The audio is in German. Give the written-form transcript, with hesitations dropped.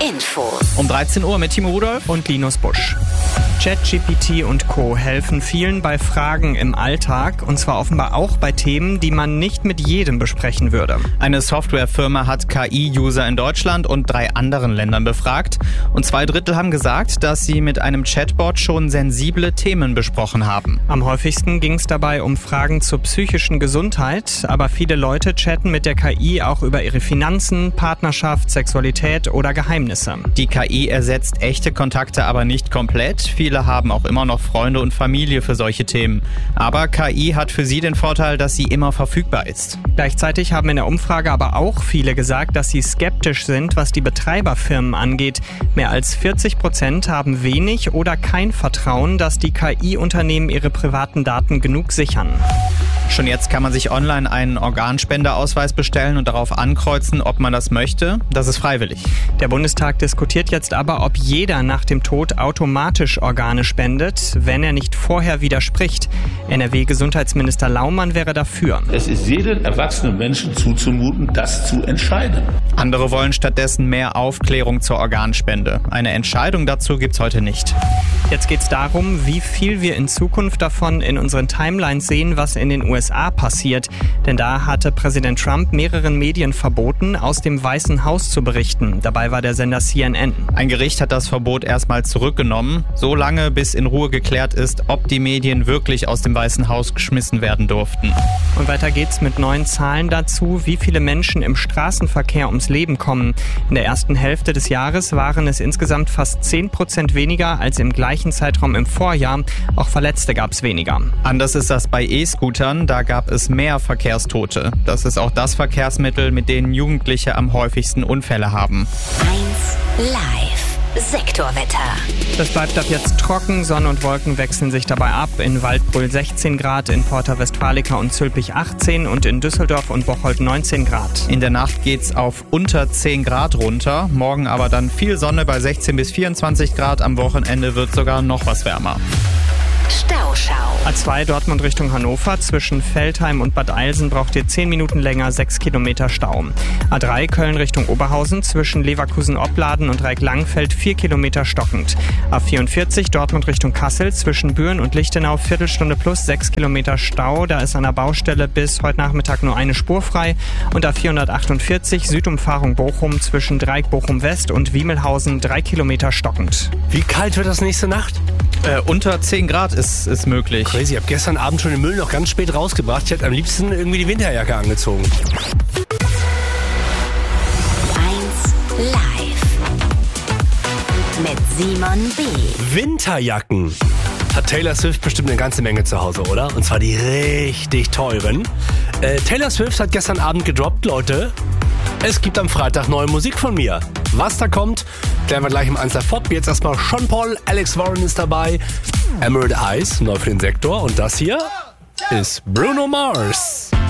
Infos. Um 13 Uhr mit Timo Rudolph und Linus Busch. ChatGPT und Co. helfen vielen bei Fragen im Alltag und zwar offenbar auch bei Themen, die man nicht mit jedem besprechen würde. Eine Softwarefirma hat KI-User in Deutschland und 3 anderen Ländern befragt und 2/3 haben gesagt, dass sie mit einem Chatbot schon sensible Themen besprochen haben. Am häufigsten ging es dabei um Fragen zur psychischen Gesundheit, aber viele Leute chatten mit der KI auch über ihre Finanzen, Partnerschaft, Sexualität oder Geheimnisse. Die KI ersetzt echte Kontakte aber nicht komplett. Viele haben auch immer noch Freunde und Familie für solche Themen. Aber KI hat für sie den Vorteil, dass sie immer verfügbar ist. Gleichzeitig haben in der Umfrage aber auch viele gesagt, dass sie skeptisch sind, was die Betreiberfirmen angeht. Mehr als 40% haben wenig oder kein Vertrauen, dass die KI-Unternehmen ihre privaten Daten genug sichern. Schon jetzt kann man sich online einen Organspendeausweis bestellen und darauf ankreuzen, ob man das möchte. Das ist freiwillig. Der Bundestag diskutiert jetzt aber, ob jeder nach dem Tod automatisch Organe spendet, wenn er nicht vorher widerspricht. NRW-Gesundheitsminister Laumann wäre dafür. Es ist jedem erwachsenen Menschen zuzumuten, das zu entscheiden. Andere wollen stattdessen mehr Aufklärung zur Organspende. Eine Entscheidung dazu gibt's heute nicht. Jetzt geht's darum, wie viel wir in Zukunft davon in unseren Timelines sehen, was in den USA passiert. Denn da hatte Präsident Trump mehreren Medien verboten, aus dem Weißen Haus zu berichten. Dabei war der Sender CNN. Ein Gericht hat das Verbot erstmal zurückgenommen, so lange bis in Ruhe geklärt ist, ob die Medien wirklich aus dem Weißen Haus geschmissen werden durften. Und weiter geht's mit neuen Zahlen dazu, wie viele Menschen im Straßenverkehr ums Leben kommen. In der ersten Hälfte des Jahres waren es insgesamt fast 10% weniger als im gleichen Zeitraum im Vorjahr. Auch Verletzte gab es weniger. Anders ist das bei E-Scootern, da gab es mehr Verkehrstote. Das ist auch das Verkehrsmittel, mit denen Jugendliche am häufigsten Unfälle haben. 1 Live. Sektorwetter. Das bleibt ab jetzt trocken, Sonne und Wolken wechseln sich dabei ab. In Waldbröl 16 Grad, in Porta Westfalica und Zülpich 18 und in Düsseldorf und Bocholt 19 Grad. In der Nacht geht's auf unter 10 Grad runter, morgen aber dann viel Sonne bei 16 bis 24 Grad. Am Wochenende wird sogar noch was wärmer. Stauschau. A2 Dortmund Richtung Hannover. Zwischen Veltheim und Bad Eilsen braucht ihr 10 Minuten länger, 6 Kilometer Stau. A3 Köln Richtung Oberhausen. Zwischen Leverkusen-Opladen und Reik-Langfeld 4 Kilometer stockend. A44 Dortmund Richtung Kassel. Zwischen Büren und Lichtenau Viertelstunde plus 6 Kilometer Stau. Da ist an der Baustelle bis heute Nachmittag nur eine Spur frei. Und A448 Südumfahrung Bochum. Zwischen Dreieck Bochum West und Wiemelhausen 3 Kilometer stockend. Wie kalt wird das nächste Nacht? Unter 10 Grad ist möglich. Crazy, ich habe gestern Abend schon den Müll noch ganz spät rausgebracht. Ich hätte am liebsten irgendwie die Winterjacke angezogen. 1 Live. Mit Simon B. Winterjacken. Hat Taylor Swift bestimmt eine ganze Menge zu Hause, oder? Und zwar die richtig teuren. Taylor Swift hat gestern Abend gedroppt, Leute. Es gibt am Freitag neue Musik von mir. Was da kommt, klären wir gleich im 1 Pop. Jetzt erstmal Sean Paul, Alex Warren ist dabei. Emerald Eyes, neu für den Sektor. Und das hier ist Bruno Mars.